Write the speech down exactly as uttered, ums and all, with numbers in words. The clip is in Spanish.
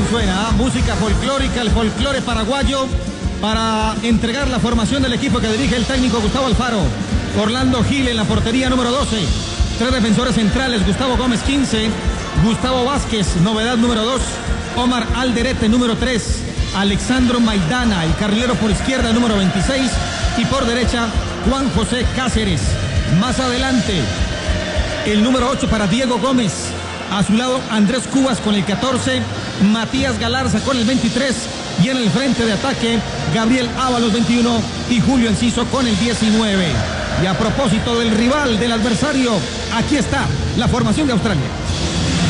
suena, ¿eh? Música folclórica, el folclore paraguayo, para entregar la formación del equipo que dirige el técnico Gustavo Alfaro. Orlando Gil en la portería número doce. Tres defensores centrales, Gustavo Gómez quince, Gustavo Vázquez, novedad número dos, Omar Alderete número tres, Alexandro Maidana, el carrilero por izquierda número veintiséis y por derecha Juan José Cáceres. Más adelante el número ocho para Diego Gómez, a su lado Andrés Cubas con el catorce, Matías Galarza con el veintitrés y en el frente de ataque Gabriel Ábalos veintiuno y Julio Enciso con el diecinueve. Y a propósito del rival, del adversario, aquí está la formación de Australia.